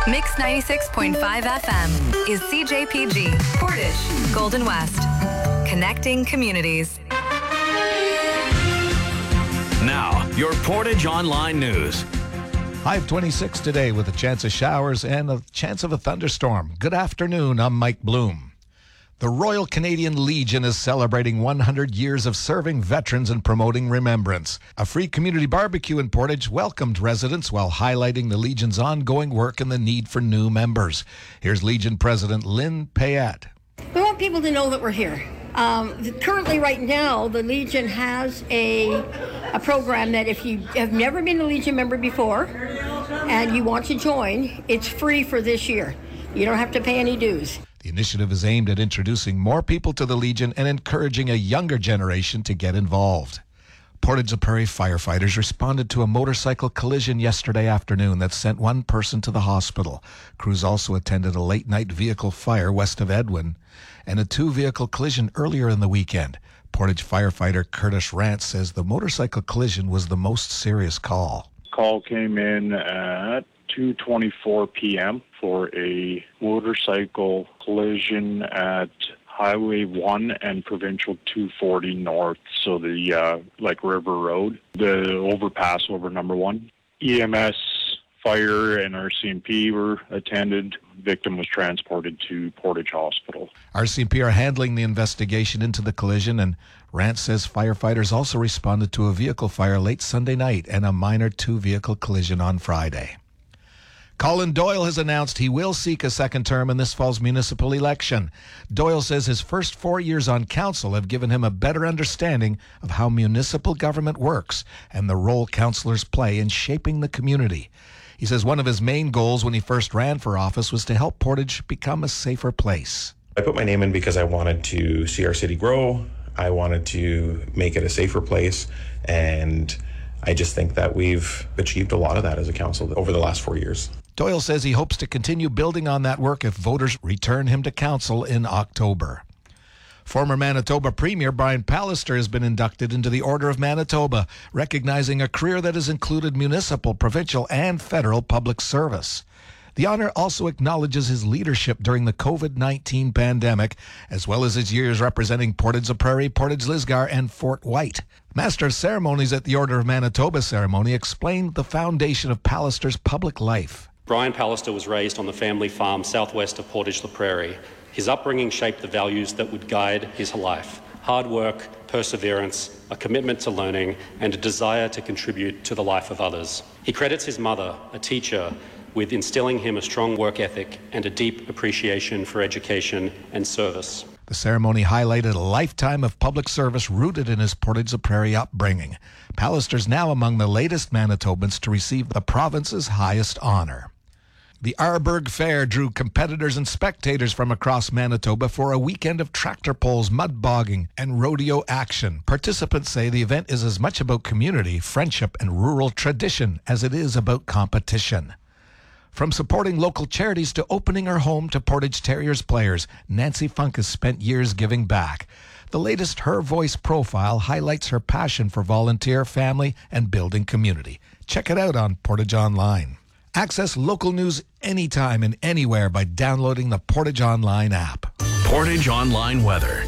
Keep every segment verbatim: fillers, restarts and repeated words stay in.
Mix ninety-six point five F M is C J P G, Portage, Golden West. Connecting communities. Now, your Portage Online News. High of twenty-six today with a chance of showers and a chance of a thunderstorm. Good afternoon, I'm Mike Bloom. The Royal Canadian Legion is celebrating one hundred years of serving veterans and promoting remembrance. A free community barbecue in Portage welcomed residents while highlighting the Legion's ongoing work and the need for new members. Here's Legion President Lynn Payette. We want people to know that we're here. Um, currently, right now, the Legion has a, a program that if you have never been a Legion member before and you want to join, it's free for this year. You don't have to pay any dues. The initiative is aimed at introducing more people to the Legion and encouraging a younger generation to get involved. Portage-la-Prairie firefighters responded to a motorcycle collision yesterday afternoon that sent one person to the hospital. Crews also attended a late-night vehicle fire west of Edwin and a two-vehicle collision earlier in the weekend. Portage firefighter Curtis Rance says the motorcycle collision was the most serious call. Call came in at two twenty-four p.m. for a motorcycle collision at Highway one and Provincial two forty North, so the, uh, like River Road, the overpass over number one. E M S, fire, and R C M P were attended. Victim was transported to Portage Hospital. R C M P are handling the investigation into the collision, and Rance says firefighters also responded to a vehicle fire late Sunday night and a minor two-vehicle collision on Friday. Colin Doyle has announced he will seek a second term in this fall's municipal election. Doyle says his first four years on council have given him a better understanding of how municipal government works and the role councillors play in shaping the community. He says one of his main goals when he first ran for office was to help Portage become a safer place. I put my name in because I wanted to see our city grow. I wanted to make it a safer place, and I just think that we've achieved a lot of that as a council over the last four years. Doyle says he hopes to continue building on that work if voters return him to council in October. Former Manitoba Premier Brian Pallister has been inducted into the Order of Manitoba, recognizing a career that has included municipal, provincial, and federal public service. The honor also acknowledges his leadership during the covid nineteen pandemic, as well as his years representing Portage-la-Prairie, Portage-Lisgar, and Fort White. Master of Ceremonies at the Order of Manitoba ceremony explained the foundation of Pallister's public life. Brian Pallister was raised on the family farm southwest of Portage-la-Prairie. His upbringing shaped the values that would guide his life: hard work, perseverance, a commitment to learning, and a desire to contribute to the life of others. He credits his mother, a teacher, with instilling him a strong work ethic and a deep appreciation for education and service. The ceremony highlighted a lifetime of public service rooted in his Portage-la-Prairie upbringing. Pallister's now among the latest Manitobans to receive the province's highest honor. The Arborg Fair drew competitors and spectators from across Manitoba for a weekend of tractor pulls, mud bogging, and rodeo action. Participants say the event is as much about community, friendship, and rural tradition as it is about competition. From supporting local charities to opening her home to Portage Terriers players, Nancy Funk has spent years giving back. The latest Her Voice profile highlights her passion for volunteer, family, and building community. Check it out on Portage Online. Access local news anytime and anywhere by downloading the Portage Online app. Portage Online weather.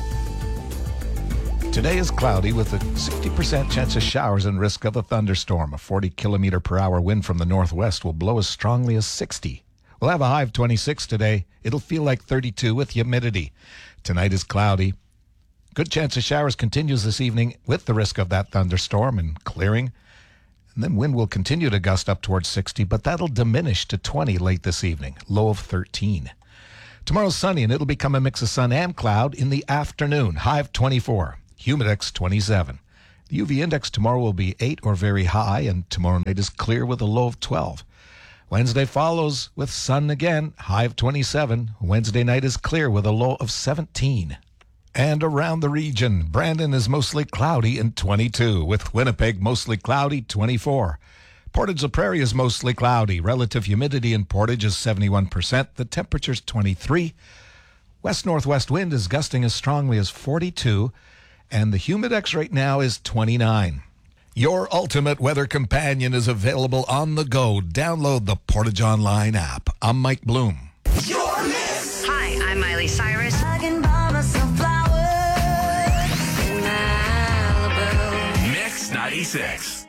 Today is cloudy with a sixty percent chance of showers and risk of a thunderstorm. A forty kilometer per hour wind from the northwest will blow as strongly as sixty. We'll have a high of twenty-six today. It'll feel like thirty-two with humidity. Tonight is cloudy. Good chance of showers continues this evening with the risk of that thunderstorm and clearing. And then wind will continue to gust up towards sixty, but that'll diminish to twenty late this evening, low of thirteen. Tomorrow's sunny, and it'll become a mix of sun and cloud in the afternoon, high of twenty-four, humidex twenty-seven. The U V index tomorrow will be eight or very high, and tomorrow night is clear with a low of twelve. Wednesday follows with sun again, high of twenty-seven. Wednesday night is clear with a low of seventeen. And around the region, Brandon is mostly cloudy and twenty-two, with Winnipeg mostly cloudy, twenty-four. Portage-la-Prairie is mostly cloudy. Relative humidity in Portage is seventy-one percent. The temperature's twenty-three. West-northwest wind is gusting as strongly as forty-two, and the humidex right now is twenty-nine. Your ultimate weather companion is available on the go. Download the Portage Online app. I'm Mike Bloom. Hi, I'm Miley Cyrus. Mix ninety-six.